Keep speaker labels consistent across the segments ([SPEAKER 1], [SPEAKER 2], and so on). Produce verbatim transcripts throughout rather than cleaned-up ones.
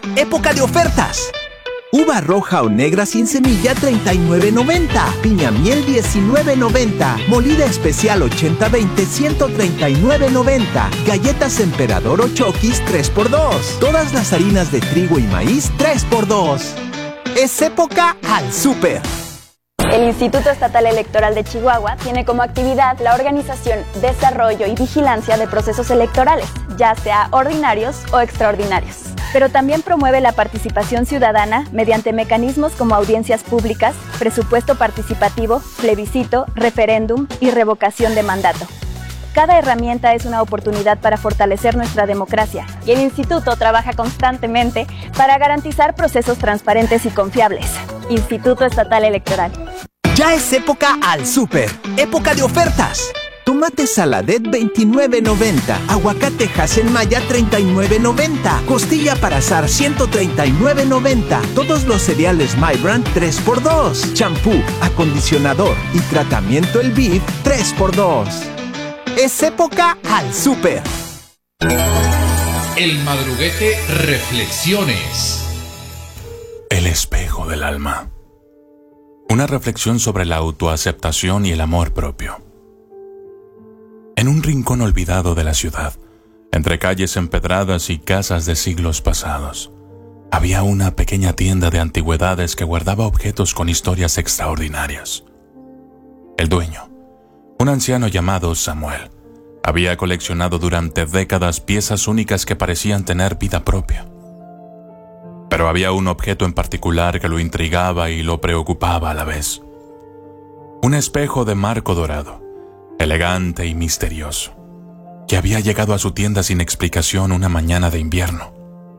[SPEAKER 1] época de ofertas. Uva roja o negra sin semilla treinta y nueve noventa. Piña miel diecinueve noventa. Molida especial ochenta veinte ciento treinta y nueve noventa. Galletas Emperador o Chokis tres por dos. Todas las harinas de trigo y maíz tres por dos. Es época al súper.
[SPEAKER 2] El Instituto Estatal Electoral de Chihuahua tiene como actividad la organización, desarrollo y vigilancia de procesos electorales, ya sea ordinarios o extraordinarios. Pero también promueve la participación ciudadana mediante mecanismos como audiencias públicas, presupuesto participativo, plebiscito, referéndum y revocación de mandato. Cada herramienta es una oportunidad para fortalecer nuestra democracia y el Instituto trabaja constantemente para garantizar procesos transparentes y confiables. Instituto Estatal Electoral.
[SPEAKER 1] Ya es época al súper, época de ofertas. Tomate Saladet veintinueve noventa, aguacate Hasenmaya treinta y nueve noventa, costilla para asar ciento treinta y nueve noventa, todos los cereales My Brand tres por dos, champú, acondicionador y tratamiento El Beef tres por dos. Es época al súper.
[SPEAKER 3] El Madruguete Reflexiones.
[SPEAKER 4] El espejo del alma. Una reflexión sobre la autoaceptación y el amor propio. En un rincón olvidado de la ciudad, entre calles empedradas y casas de siglos pasados, había una pequeña tienda de antigüedades que guardaba objetos con historias extraordinarias. El dueño, un anciano llamado Samuel, había coleccionado durante décadas piezas únicas que parecían tener vida propia. Pero había un objeto en particular que lo intrigaba y lo preocupaba a la vez. Un espejo de marco dorado, elegante y misterioso, que había llegado a su tienda sin explicación una mañana de invierno.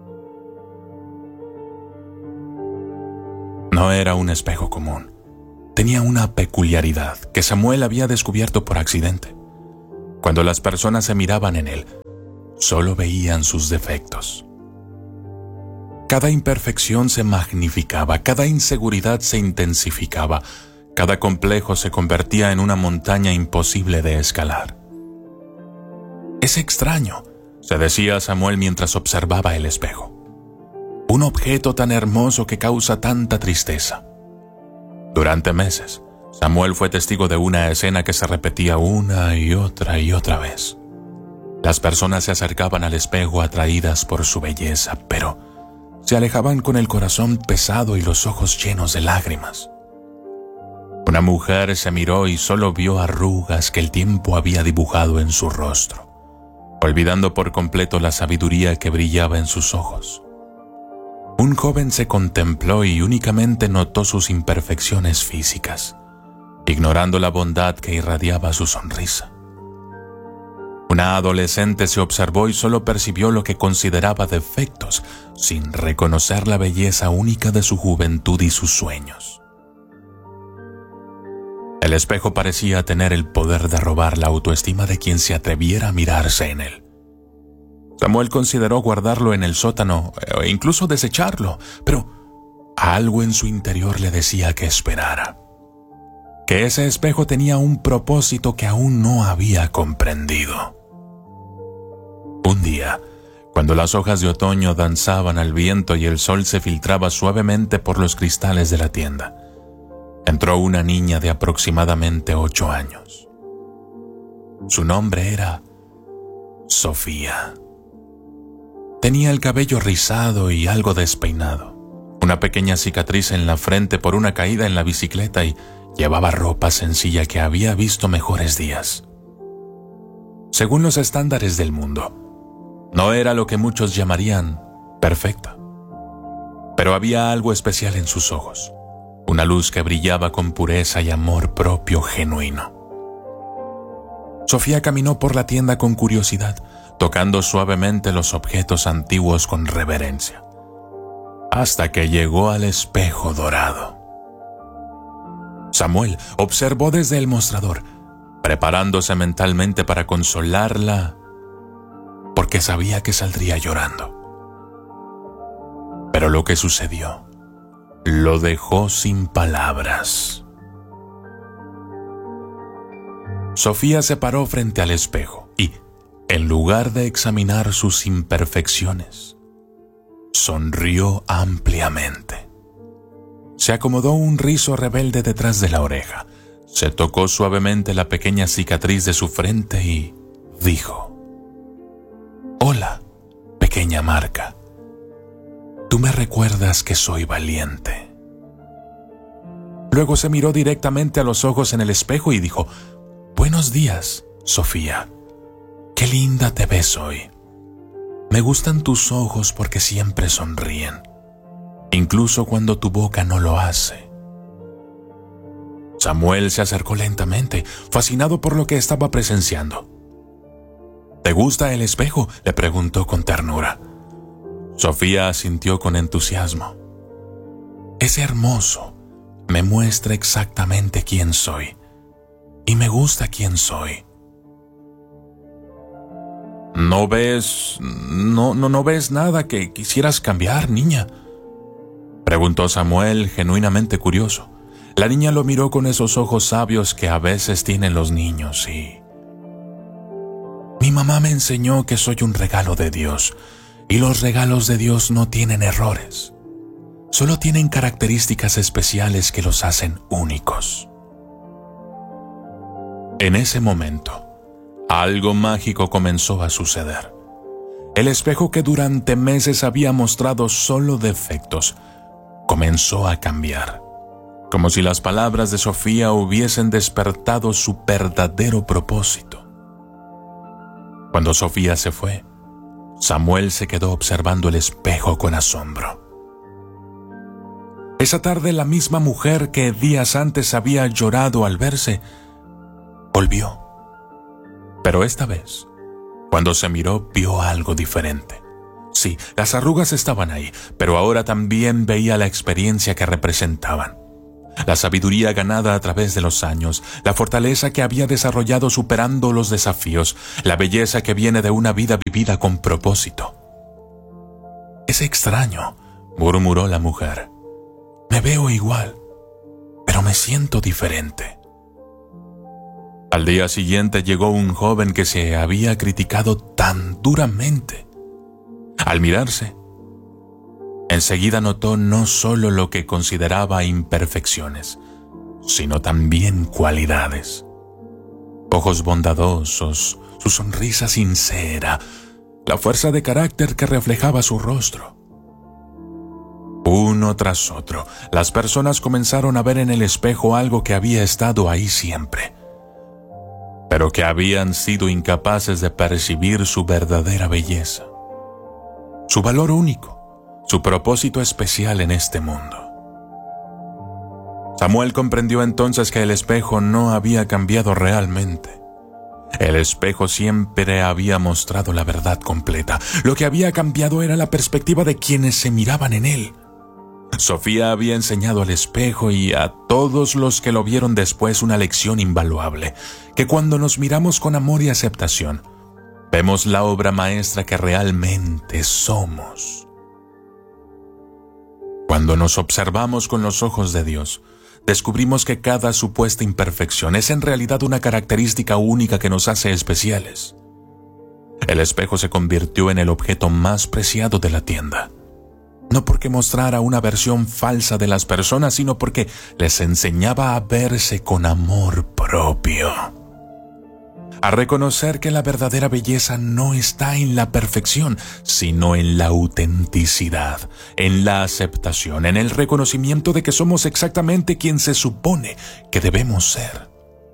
[SPEAKER 4] No era un espejo común. Tenía una peculiaridad que Samuel había descubierto por accidente. Cuando las personas se miraban en él, solo veían sus defectos. Cada imperfección se magnificaba, cada inseguridad se intensificaba, cada complejo se convertía en una montaña imposible de escalar. Es extraño, se decía Samuel mientras observaba el espejo. Un objeto tan hermoso que causa tanta tristeza. Durante meses, Samuel fue testigo de una escena que se repetía una y otra y otra vez. Las personas se acercaban al espejo atraídas por su belleza, pero se alejaban con el corazón pesado y los ojos llenos de lágrimas. Una mujer se miró y solo vio arrugas que el tiempo había dibujado en su rostro, olvidando por completo la sabiduría que brillaba en sus ojos. Un joven se contempló y únicamente notó sus imperfecciones físicas, ignorando la bondad que irradiaba su sonrisa. Una adolescente se observó y solo percibió lo que consideraba defectos, sin reconocer la belleza única de su juventud y sus sueños. El espejo parecía tener el poder de robar la autoestima de quien se atreviera a mirarse en él. Samuel consideró guardarlo en el sótano e incluso desecharlo, pero algo en su interior le decía que esperara. Que ese espejo tenía un propósito que aún no había comprendido. Un día, cuando las hojas de otoño danzaban al viento y el sol se filtraba suavemente por los cristales de la tienda, entró una niña de aproximadamente ocho años. Su nombre era Sofía. Tenía el cabello rizado y algo despeinado, una pequeña cicatriz en la frente por una caída en la bicicleta y llevaba ropa sencilla que había visto mejores días. Según los estándares del mundo, no era lo que muchos llamarían perfecta, pero había algo especial en sus ojos, una luz que brillaba con pureza y amor propio genuino. Sofía caminó por la tienda con curiosidad, tocando suavemente los objetos antiguos con reverencia, hasta que llegó al espejo dorado. Samuel observó desde el mostrador, preparándose mentalmente para consolarla, porque sabía que saldría llorando. Pero lo que sucedió lo dejó sin palabras. Sofía se paró frente al espejo y, en lugar de examinar sus imperfecciones, sonrió ampliamente. Se acomodó un rizo rebelde detrás de la oreja, se tocó suavemente la pequeña cicatriz de su frente y dijo: «Hola, pequeña marca. Tú me recuerdas que soy valiente». Luego se miró directamente a los ojos en el espejo y dijo: «Buenos días, Sofía. Qué linda te ves hoy. Me gustan tus ojos porque siempre sonríen, incluso cuando tu boca no lo hace». Samuel se acercó lentamente, fascinado por lo que estaba presenciando. «¿Te gusta el espejo?», le preguntó con ternura. Sofía asintió con entusiasmo. «Es hermoso. Me muestra exactamente quién soy. Y me gusta quién soy». «¿No ves... no, no, no ves nada que quisieras cambiar, niña?», preguntó Samuel, genuinamente curioso. La niña lo miró con esos ojos sabios que a veces tienen los niños y... «Mi mamá me enseñó que soy un regalo de Dios, y los regalos de Dios no tienen errores. Solo tienen características especiales que los hacen únicos». En ese momento, algo mágico comenzó a suceder. El espejo que durante meses había mostrado solo defectos, comenzó a cambiar, como si las palabras de Sofía hubiesen despertado su verdadero propósito. Cuando Sofía se fue, Samuel se quedó observando el espejo con asombro. Esa tarde, la misma mujer que días antes había llorado al verse, volvió. Pero esta vez, cuando se miró, vio algo diferente. Sí, las arrugas estaban ahí, pero ahora también veía la experiencia que representaban. La sabiduría ganada a través de los años, la fortaleza que había desarrollado superando los desafíos, la belleza que viene de una vida vivida con propósito. «Es extraño», murmuró la mujer. «Me veo igual, pero me siento diferente». Al día siguiente llegó un joven que se había criticado tan duramente. Al mirarse, enseguida notó no solo lo que consideraba imperfecciones, sino también cualidades. Ojos bondadosos, su sonrisa sincera, la fuerza de carácter que reflejaba su rostro. Uno tras otro, las personas comenzaron a ver en el espejo algo que había estado ahí siempre, pero que habían sido incapaces de percibir su verdadera belleza, su valor único, su propósito especial en este mundo. Samuel comprendió entonces que el espejo no había cambiado realmente. El espejo siempre había mostrado la verdad completa. Lo que había cambiado era la perspectiva de quienes se miraban en él. Sofía había enseñado al espejo y a todos los que lo vieron después una lección invaluable, que cuando nos miramos con amor y aceptación, vemos la obra maestra que realmente somos. Cuando nos observamos con los ojos de Dios, descubrimos que cada supuesta imperfección es en realidad una característica única que nos hace especiales. El espejo se convirtió en el objeto más preciado de la tienda. No porque mostrara una versión falsa de las personas, sino porque les enseñaba a verse con amor propio. A reconocer que la verdadera belleza no está en la perfección, sino en la autenticidad, en la aceptación, en el reconocimiento de que somos exactamente quien se supone que debemos ser.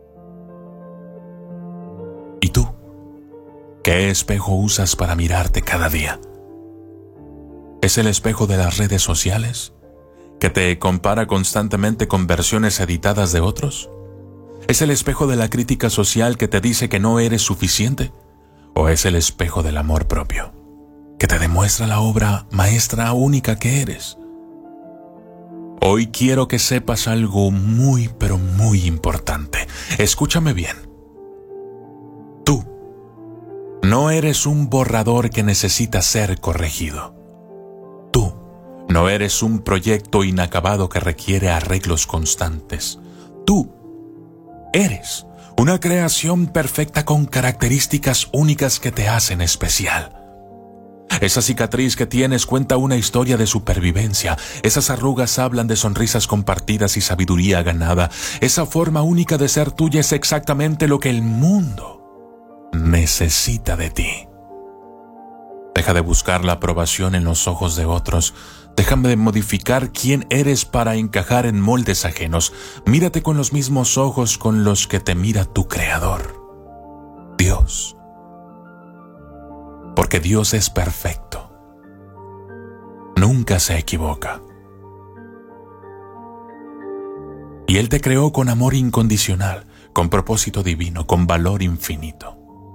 [SPEAKER 4] ¿Y tú? ¿Qué espejo usas para mirarte cada día? ¿Es el espejo de las redes sociales, que te compara constantemente con versiones editadas de otros? ¿Es el espejo de la crítica social que te dice que no eres suficiente? ¿O es el espejo del amor propio, que te demuestra la obra maestra única que eres? Hoy quiero que sepas algo muy, pero muy importante. Escúchame bien. Tú no eres un borrador que necesita ser corregido. Tú no eres un proyecto inacabado que requiere arreglos constantes. Tú eres una creación perfecta con características únicas que te hacen especial. Esa cicatriz que tienes cuenta una historia de supervivencia. Esas arrugas hablan de sonrisas compartidas y sabiduría ganada. Esa forma única de ser tuya es exactamente lo que el mundo necesita de ti. Deja de buscar la aprobación en los ojos de otros. Déjame de modificar quién eres para encajar en moldes ajenos. Mírate con los mismos ojos con los que te mira tu Creador, Dios. Porque Dios es perfecto. Nunca se equivoca. Y Él te creó con amor incondicional, con propósito divino, con valor infinito.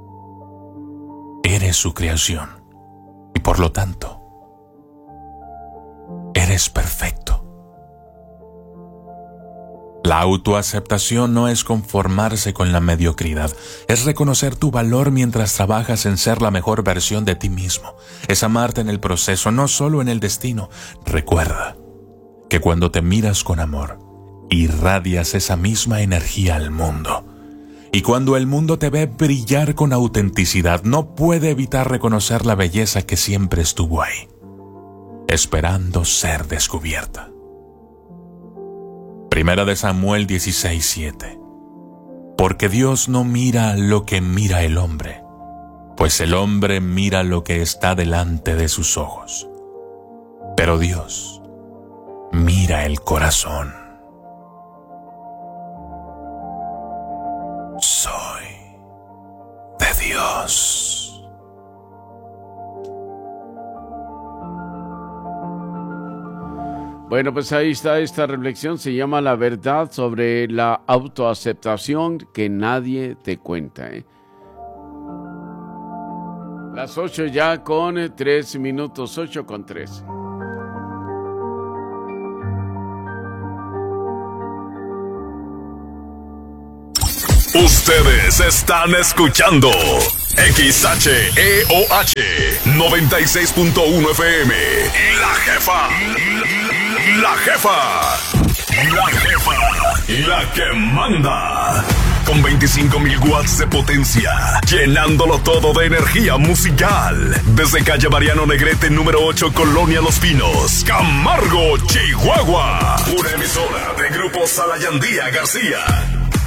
[SPEAKER 4] Eres su creación y por lo tanto, eres perfecto. La autoaceptación no es conformarse con la mediocridad, es reconocer tu valor mientras trabajas en ser la mejor versión de ti mismo. Es amarte en el proceso, no solo en el destino. Recuerda que cuando te miras con amor, irradias esa misma energía al mundo. Y cuando el mundo te ve brillar con autenticidad, no puede evitar reconocer la belleza que siempre estuvo ahí, esperando ser descubierta. Primera de Samuel dieciséis siete. Porque Dios no mira lo que mira el hombre, pues el hombre mira lo que está delante de sus ojos. Pero Dios mira el corazón. Soy de Dios.
[SPEAKER 5] Bueno, pues ahí está esta reflexión, se llama La verdad sobre la autoaceptación que nadie te cuenta, ¿eh? Las ocho ya con tres minutos, ocho con tres.
[SPEAKER 6] Ustedes están escuchando X H E O H noventa y seis punto uno F M. La jefa. La jefa. La jefa. La que manda. Con veinticinco mil watts de potencia, llenándolo todo de energía musical. Desde calle Mariano Negrete número ocho, Colonia Los Pinos, Camargo, Chihuahua. Una emisora de Grupo Salayandía García.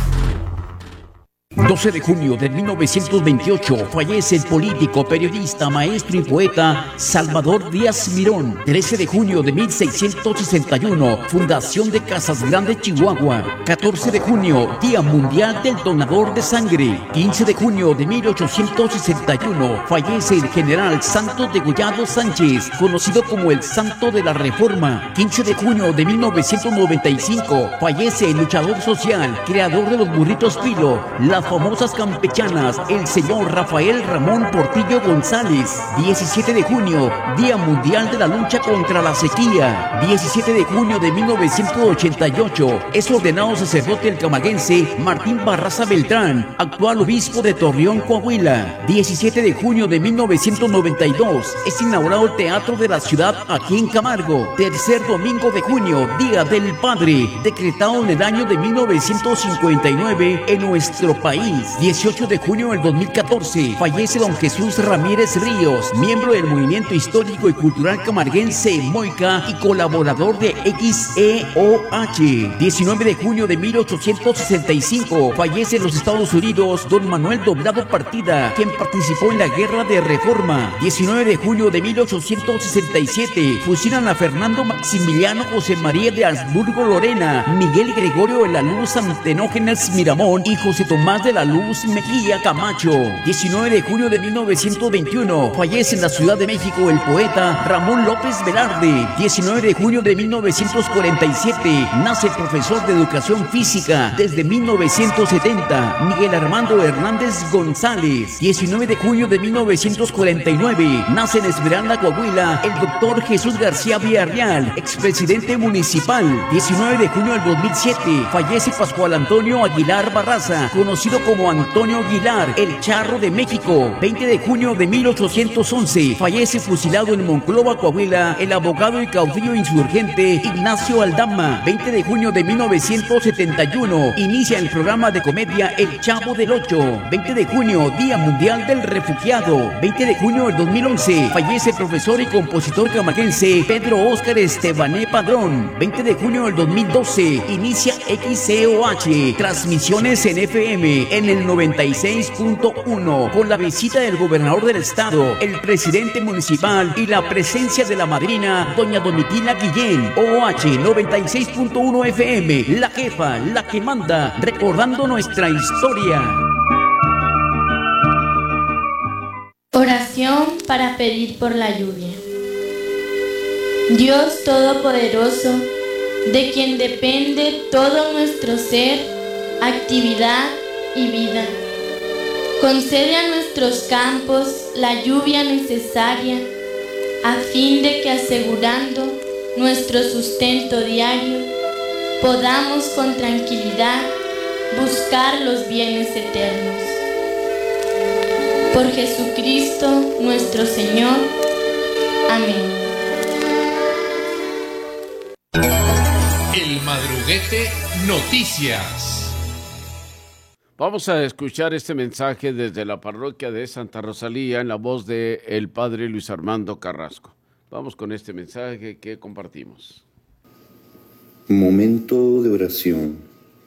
[SPEAKER 7] doce de junio de mil novecientos veintiocho fallece el político, periodista, maestro y poeta Salvador Díaz Mirón. trece de junio de mil seiscientos sesenta y uno, fundación de Casas Grandes, Chihuahua. catorce de junio, Día Mundial del Donador de Sangre. quince de junio de mil ochocientos sesenta y uno, fallece el general Santos Degollado Sánchez, conocido como el Santo de la Reforma. quince de junio de mil novecientos noventa y cinco, fallece el luchador social, creador de los burritos Pilo, las famosas campechanas, el señor Rafael Ramón Portillo González. diecisiete de junio, Día Mundial de la Lucha contra la Sequía. diecisiete de junio de mil novecientos ochenta y ocho, es ordenado sacerdote el camarguense Martín Barraza Beltrán, actual obispo de Torreón, Coahuila. diecisiete de junio de mil novecientos noventa y dos, es inaugurado el Teatro de la Ciudad aquí en Camargo. Tercer domingo de junio, Día del Padre, decretado en el año de mil novecientos cincuenta y nueve en nuestro país. dieciocho de junio del dos mil catorce, fallece don Jesús Ramírez Ríos, miembro del movimiento histórico y cultural camarguense Moica y colaborador de X E O H. diecinueve de junio de mil ochocientos sesenta y cinco, fallece en los Estados Unidos don Manuel Doblado Partida, quien participó en la Guerra de Reforma. diecinueve de junio de mil ochocientos sesenta y siete, fusilan a Fernando Maximiliano José María de Habsburgo Lorena, Miguel Gregorio de la Luz Antenógenes Miramón y José Tomás de la Luz Mejía Camacho. diecinueve de junio de mil novecientos veintiuno, fallece en la Ciudad de México el poeta Ramón López Velarde. diecinueve de junio de mil novecientos cuarenta y siete, nace el profesor de Educación Física desde mil novecientos setenta, Miguel Armando Hernández González. diecinueve de junio de mil novecientos cuarenta y nueve, nace en Esmeralda, Coahuila, el doctor Jesús García Villarreal, expresidente municipal. diecinueve de junio del dos mil siete, fallece Pascual Antonio Aguilar Barraza, conocido conocido como Antonio Aguilar, el Charro de México. veinte de junio de mil ochocientos once, fallece fusilado en Monclova, Coahuila, el abogado y caudillo insurgente Ignacio Aldama. veinte de junio de mil novecientos setenta y uno, inicia el programa de comedia El Chavo del Ocho. veinte de junio, Día Mundial del Refugiado. veinte de junio del dos mil once, fallece el profesor y compositor camaquense Pedro Óscar Estebané Padrón. veinte de junio del dos mil doce, inicia X C O H, transmisiones en F M en el noventa y seis punto uno, con la visita del gobernador del estado, el presidente municipal y la presencia de la madrina, doña Domitila Guillén. O H noventa y seis punto uno F M, la jefa, la que manda, recordando nuestra historia.
[SPEAKER 8] Oración para pedir por la lluvia. Dios Todopoderoso, de quien depende todo nuestro ser, actividad y vida, concede a nuestros campos la lluvia necesaria a fin de que, asegurando nuestro sustento diario, podamos con tranquilidad buscar los bienes eternos. Por Jesucristo nuestro Señor. Amén.
[SPEAKER 3] El Madruguete Noticias.
[SPEAKER 5] Vamos a escuchar este mensaje desde la parroquia de Santa Rosalía en la voz de el padre Luis Armando Carrasco. Vamos con este mensaje que compartimos.
[SPEAKER 9] Momento de oración.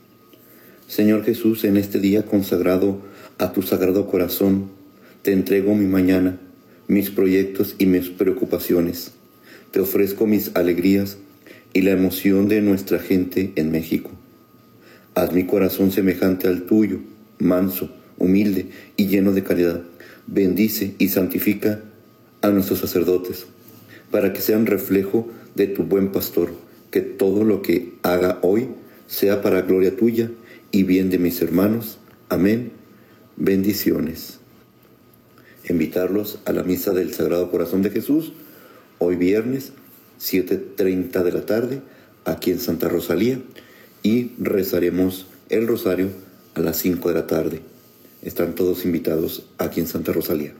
[SPEAKER 9] Señor Jesús, en este día consagrado a tu sagrado corazón, te entrego mi mañana, mis proyectos y mis preocupaciones. Te ofrezco mis alegrías y la emoción de nuestra gente en México. Haz mi corazón semejante al tuyo, manso, humilde y lleno de caridad. Bendice y santifica a nuestros sacerdotes, para que sean reflejo de tu buen pastor, que todo lo que haga hoy sea para gloria tuya y bien de mis hermanos. Amén. Bendiciones. Invitarlos a la misa del Sagrado Corazón de Jesús, hoy viernes, siete treinta de la tarde, aquí en Santa Rosalía, y rezaremos el rosario a las cinco de la tarde. Están todos invitados aquí en Santa Rosalía.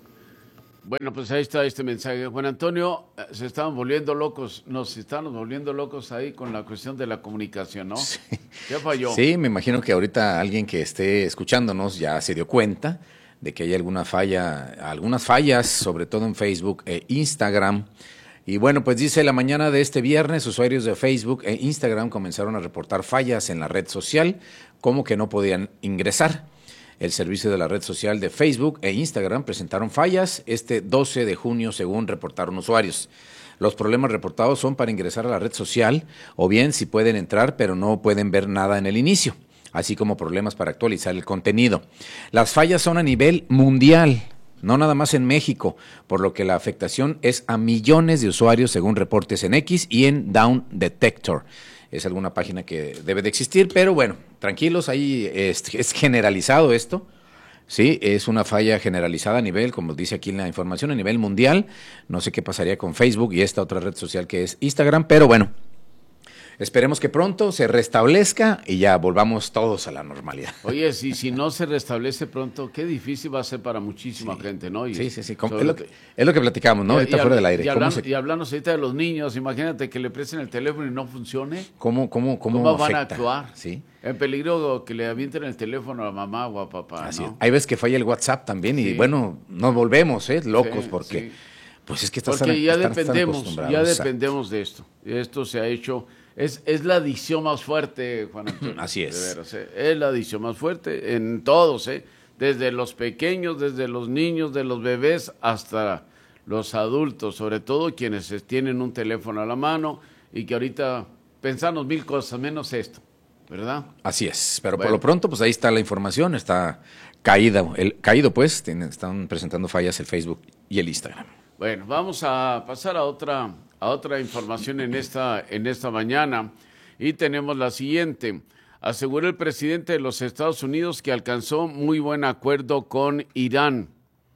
[SPEAKER 5] Bueno, pues ahí está este mensaje. Juan Antonio, se estaban volviendo locos, nos estamos volviendo locos ahí con la cuestión de la comunicación, ¿no?
[SPEAKER 10] Sí.
[SPEAKER 5] ¿Qué falló?
[SPEAKER 10] Sí, me imagino que ahorita alguien que esté escuchándonos ya se dio cuenta de que hay alguna falla, algunas fallas, sobre todo en Facebook e Instagram. Y bueno, pues dice, la mañana de este viernes, usuarios de Facebook e Instagram comenzaron a reportar fallas en la red social, como que no podían ingresar. El servicio de la red social de Facebook e Instagram presentaron fallas este doce de junio, según reportaron usuarios. Los problemas reportados son para ingresar a la red social, o bien si pueden entrar, pero no pueden ver nada en el inicio, así como problemas para actualizar el contenido. Las fallas son a nivel mundial, no nada más en México, por lo que la afectación es a millones de usuarios, según reportes en X y en Down Detector. Es alguna página que debe de existir, pero bueno, tranquilos, ahí es, es generalizado esto, sí, es una falla generalizada a nivel, como dice aquí en la información, a nivel mundial. No sé qué pasaría con Facebook y esta otra red social que es Instagram, pero bueno, esperemos que pronto se restablezca y ya volvamos todos a la normalidad.
[SPEAKER 5] Oye, si, si no se restablece pronto, qué difícil va a ser para muchísima sí. gente, ¿no? Y
[SPEAKER 10] sí, sí, sí. Es lo, que, es lo que platicamos, ¿no? Y, ahorita y fuera del aire.
[SPEAKER 5] Y, hablando, se... y hablando ahorita de los niños, imagínate que le presten el teléfono y no funcione.
[SPEAKER 10] ¿Cómo, cómo, cómo,
[SPEAKER 5] ¿Cómo van
[SPEAKER 10] afecta?
[SPEAKER 5] a actuar?
[SPEAKER 10] Sí.
[SPEAKER 5] En peligro que le avienten el teléfono a la mamá o a papá,
[SPEAKER 10] Así
[SPEAKER 5] ¿no?
[SPEAKER 10] es. Hay veces que falla el WhatsApp también y
[SPEAKER 5] sí.
[SPEAKER 10] bueno, nos volvemos, ¿eh? Locos sí, porque... Sí. Pues es que estás
[SPEAKER 5] Porque
[SPEAKER 10] tan,
[SPEAKER 5] ya
[SPEAKER 10] están,
[SPEAKER 5] dependemos,
[SPEAKER 10] están
[SPEAKER 5] ya dependemos de esto. Esto se ha hecho, es, es la adicción más fuerte, Juan Antonio.
[SPEAKER 10] Así es.
[SPEAKER 5] De veras, ¿eh? Es la adicción más fuerte en todos, ¿eh? Desde los pequeños, desde los niños, de los bebés hasta los adultos, sobre todo quienes tienen un teléfono a la mano y que ahorita pensamos mil cosas, menos esto, ¿verdad?
[SPEAKER 10] Así es, pero
[SPEAKER 5] bueno.
[SPEAKER 10] por lo pronto, pues ahí está la información, está caída, el, caído pues, tienen, están presentando fallas el Facebook y el Instagram.
[SPEAKER 5] Bueno, vamos a pasar a otra, a otra información en esta, en esta mañana y tenemos la siguiente. Aseguró el presidente de los Estados Unidos que alcanzó muy buen acuerdo con Irán.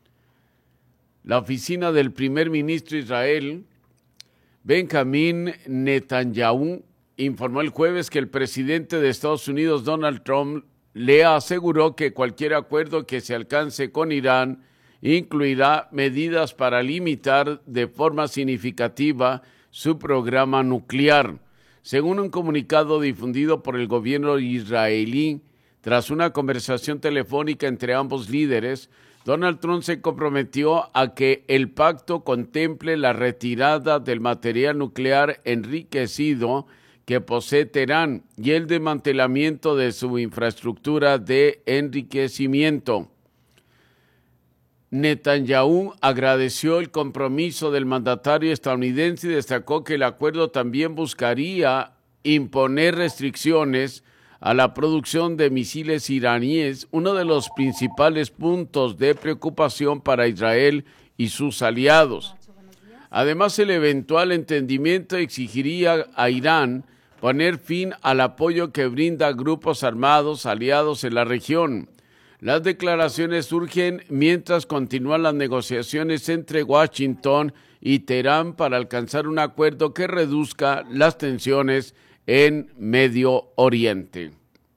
[SPEAKER 5] La oficina del primer ministro de Israel, Benjamín Netanyahu, informó el jueves que el presidente de Estados Unidos, Donald Trump, le aseguró que cualquier acuerdo que se alcance con Irán incluirá medidas para limitar de forma significativa su programa nuclear. Según un comunicado difundido por el gobierno israelí, tras una conversación telefónica entre ambos líderes, Donald Trump se comprometió a que el pacto contemple la retirada del material nuclear enriquecido que posee Teherán y el desmantelamiento de su infraestructura de enriquecimiento. Netanyahu agradeció el compromiso del mandatario estadounidense y destacó que el acuerdo también buscaría imponer restricciones a la producción de misiles iraníes, uno de los principales puntos de preocupación para Israel y sus aliados. Además, el eventual entendimiento exigiría a Irán poner fin al apoyo que brinda a grupos armados aliados en la región. Las declaraciones surgen mientras continúan las negociaciones entre Washington y Teherán para alcanzar un acuerdo que reduzca las tensiones en Medio Oriente.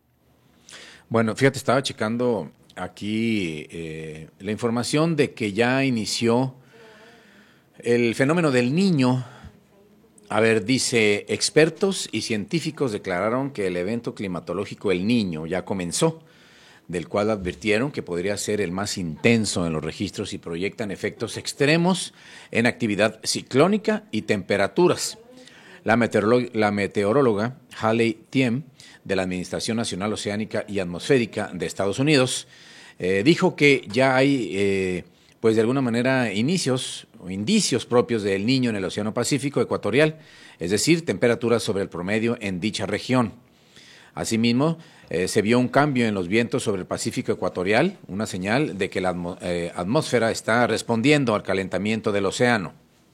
[SPEAKER 10] Bueno, fíjate, estaba checando aquí eh, la información de que ya inició el fenómeno del Niño. A ver, dice, expertos y científicos declararon que el evento climatológico El Niño ya comenzó, del cual advirtieron que podría ser el más intenso en los registros y proyectan efectos extremos en actividad ciclónica y temperaturas. La, meteorolo- la meteoróloga Haley Thiem, de la Administración Nacional Oceánica y Atmosférica de Estados Unidos, eh, dijo que ya hay, eh, pues de alguna manera, inicios o indicios propios del Niño en el Océano Pacífico ecuatorial, es decir, temperaturas sobre el promedio en dicha región. Asimismo, eh, se vio un cambio en los vientos sobre el Pacífico ecuatorial, una señal de que la atmo- eh, atmósfera está respondiendo al calentamiento del océano.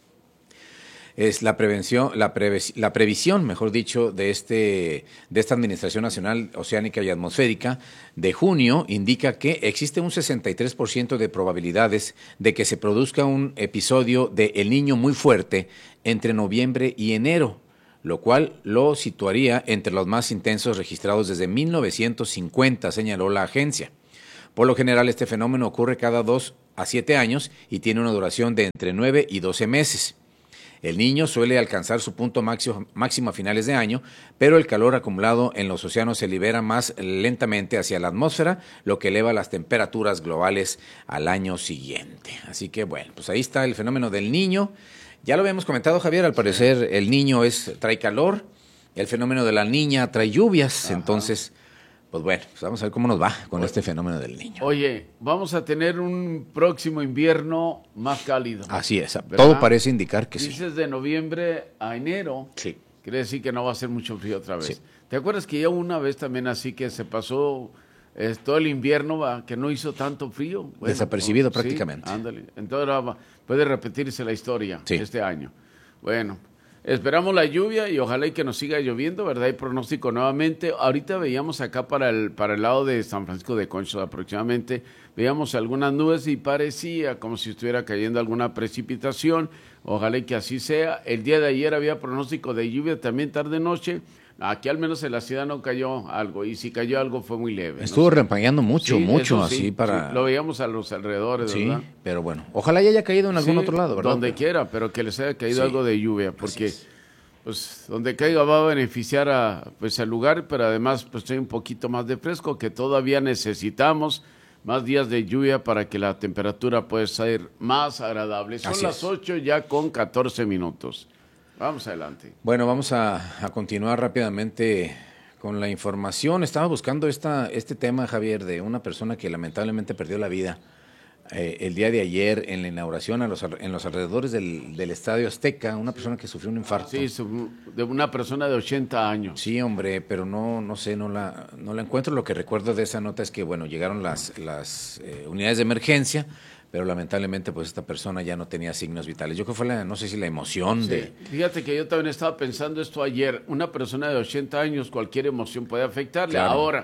[SPEAKER 10] Es la prevención, la, preves, la previsión, mejor dicho, de este de esta Administración Nacional Oceánica y Atmosférica de junio indica que existe un sesenta y tres por ciento de probabilidades de que se produzca un episodio de El Niño muy fuerte entre noviembre y enero, lo cual lo situaría entre los más intensos registrados desde mil novecientos cincuenta, señaló la agencia. Por lo general, este fenómeno ocurre cada dos a siete años y tiene una duración de entre nueve y doce meses. El Niño suele alcanzar su punto máximo, máximo a finales de año, pero el calor acumulado en los océanos se libera más lentamente hacia la atmósfera, lo que eleva las temperaturas globales al año siguiente. Así que bueno, pues ahí está el fenómeno del Niño. Ya lo habíamos comentado, Javier, al parecer el Niño es, trae calor, el fenómeno de la Niña trae lluvias. Ajá. Entonces, pues bueno, pues vamos a ver cómo nos va con Oye. este fenómeno del Niño.
[SPEAKER 5] Oye, vamos a tener un próximo invierno más cálido.
[SPEAKER 10] Así es, ¿verdad? Todo parece indicar que
[SPEAKER 5] Dices
[SPEAKER 10] sí.
[SPEAKER 5] Dices de noviembre a enero.
[SPEAKER 10] Sí.
[SPEAKER 5] Quiere decir que no va a ser mucho frío otra vez.
[SPEAKER 10] Sí.
[SPEAKER 5] ¿Te acuerdas que ya una vez también así que se pasó eh, todo el invierno va, que no hizo tanto frío? Bueno,
[SPEAKER 10] desapercibido
[SPEAKER 5] oh,
[SPEAKER 10] prácticamente.
[SPEAKER 5] Sí, ándale. Entonces ahora puede repetirse la historia
[SPEAKER 10] sí.
[SPEAKER 5] este año. Bueno, esperamos la lluvia y ojalá y que nos siga lloviendo, ¿verdad? Hay pronóstico nuevamente. Ahorita veíamos acá para el, para el lado de San Francisco de Conchos aproximadamente, veíamos algunas nubes y parecía como si estuviera cayendo alguna precipitación. Ojalá y que así sea. El día de ayer había pronóstico de lluvia también tarde-noche. Aquí al menos en la ciudad no cayó algo, y si cayó algo fue muy leve.
[SPEAKER 10] Estuvo
[SPEAKER 5] no sé.
[SPEAKER 10] rempañando mucho,
[SPEAKER 5] sí,
[SPEAKER 10] mucho,
[SPEAKER 5] sí,
[SPEAKER 10] así para...
[SPEAKER 5] Sí, lo veíamos a los alrededores,
[SPEAKER 10] sí,
[SPEAKER 5] ¿verdad?
[SPEAKER 10] pero bueno, ojalá ya haya caído en algún
[SPEAKER 5] sí,
[SPEAKER 10] otro lado, ¿verdad?
[SPEAKER 5] Donde quiera, pero que les haya caído
[SPEAKER 10] sí.
[SPEAKER 5] algo de lluvia, porque pues donde caiga va a beneficiar a, pues, al lugar, pero además pues hay un poquito más de fresco, que todavía necesitamos más días de lluvia para que la temperatura pueda ser más agradable. Son
[SPEAKER 10] Así
[SPEAKER 5] las
[SPEAKER 10] es.
[SPEAKER 5] ocho ya con catorce minutos. Vamos adelante.
[SPEAKER 10] Bueno, vamos a, a continuar rápidamente con la información. Estaba buscando esta, este tema, Javier, de una persona que lamentablemente perdió la vida eh, el día de ayer en la inauguración a los, en los alrededores del, del Estadio Azteca, una persona que sufrió un infarto.
[SPEAKER 5] Sí, de una persona de ochenta años.
[SPEAKER 10] Sí, hombre, pero no no sé, no la no la encuentro. Lo que recuerdo de esa nota es que, bueno, llegaron las, las eh, unidades de emergencia, pero lamentablemente pues esta persona ya no tenía signos vitales. Yo creo que fue la, no sé si la emoción
[SPEAKER 5] sí.
[SPEAKER 10] de...
[SPEAKER 5] Fíjate que yo también estaba pensando esto ayer. Una persona de ochenta años, cualquier emoción puede afectarle.
[SPEAKER 10] Claro.
[SPEAKER 5] Ahora,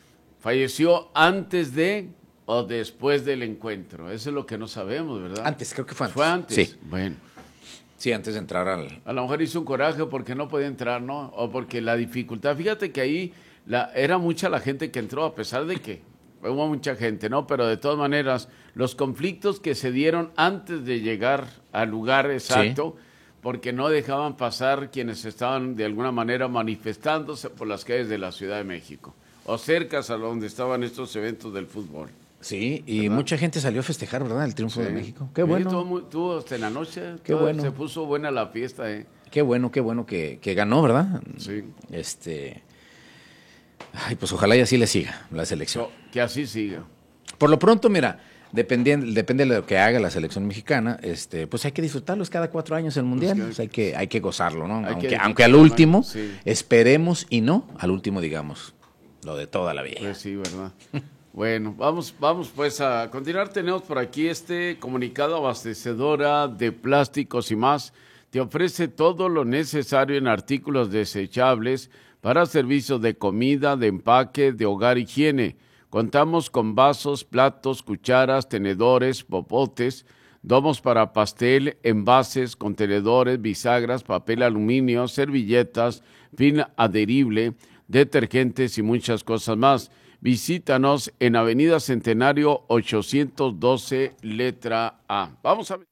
[SPEAKER 5] falleció antes de o después del encuentro. Eso es lo que no sabemos, ¿verdad?
[SPEAKER 10] Antes, creo que fue antes.
[SPEAKER 5] ¿Fue antes?
[SPEAKER 10] Sí.
[SPEAKER 5] Bueno.
[SPEAKER 10] Sí, antes de entrar al...
[SPEAKER 5] A lo mejor hizo un coraje porque no podía entrar, ¿no? O porque la dificultad. Fíjate que ahí la, era mucha la gente que entró, a pesar de que hubo mucha gente, ¿no? Pero de todas maneras, los conflictos que se dieron antes de llegar al lugar exacto, sí, porque no dejaban pasar quienes estaban de alguna manera manifestándose por las calles de la Ciudad de México, o cercas a donde estaban estos eventos del fútbol.
[SPEAKER 10] Sí, y ¿verdad? Mucha gente salió a festejar, ¿verdad? El triunfo, sí, de México. Qué
[SPEAKER 5] sí,
[SPEAKER 10] bueno.
[SPEAKER 5] Tuvo, muy, tuvo hasta en la noche.
[SPEAKER 10] Qué todo, bueno.
[SPEAKER 5] Se puso buena la fiesta, ¿eh?
[SPEAKER 10] Qué bueno, qué bueno que, que ganó, ¿verdad?
[SPEAKER 5] Sí.
[SPEAKER 10] Este... Ay, pues ojalá y así le siga la selección.
[SPEAKER 5] So, que así siga.
[SPEAKER 10] Por lo pronto, mira, dependiendo, depende de lo que haga la selección mexicana, este, pues hay que disfrutarlo, es cada cuatro años el Mundial, pues que, pues hay, que, hay que gozarlo, ¿no? Aunque, aunque al último, sí, esperemos y no, al último digamos, lo de toda la vida.
[SPEAKER 5] Pues sí, ¿verdad? Bueno, vamos, vamos pues a continuar. Tenemos por aquí este comunicado. Abastecedora de Plásticos y Más te ofrece todo lo necesario en artículos desechables para servicios de comida, de empaque, de hogar, higiene. Contamos con vasos, platos, cucharas, tenedores, popotes, domos para pastel, envases, contenedores, bisagras, papel aluminio, servilletas, film adherible, detergentes y muchas cosas más. Visítanos en Avenida Centenario ochocientos doce, letra A. Vamos a ver.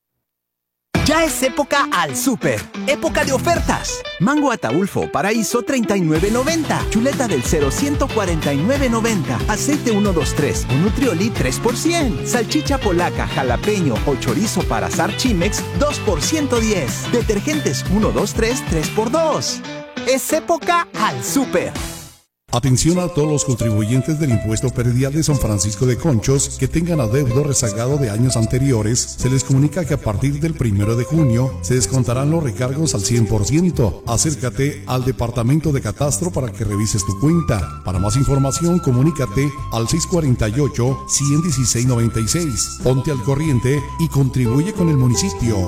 [SPEAKER 1] Ya es época al súper, época de ofertas. Mango Ataulfo Paraíso treinta y nueve noventa, chuleta del cero ciento cuarenta y nueve noventa, aceite ciento veintitrés o Nutrioli tres por ciento, salchicha polaca, jalapeño o chorizo para asar Chimex dos por ciento diez, detergentes ciento veintitrés tres por dos. Es época al súper.
[SPEAKER 11] Atención a todos los contribuyentes del impuesto predial de San Francisco de Conchos que tengan adeudo rezagado de años anteriores. Se les comunica que a partir del primero de junio se descontarán los recargos al cien por ciento. Acércate al Departamento de Catastro para que revises tu cuenta. Para más información, comunícate al seis cuatro ocho, uno uno seis nueve seis. Ponte al corriente y contribuye con el municipio.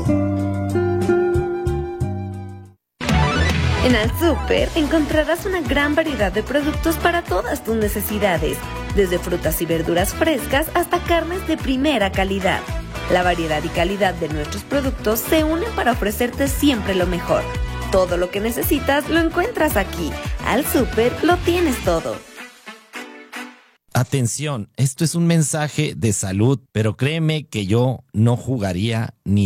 [SPEAKER 12] En Al Súper encontrarás una gran variedad de productos para todas tus necesidades, desde frutas y verduras frescas hasta carnes de primera calidad. La variedad y calidad de nuestros productos se unen para ofrecerte siempre lo mejor. Todo lo que necesitas lo encuentras aquí. Al Súper lo tienes todo.
[SPEAKER 13] Atención, esto es un mensaje de salud, pero créeme que yo no jugaría ni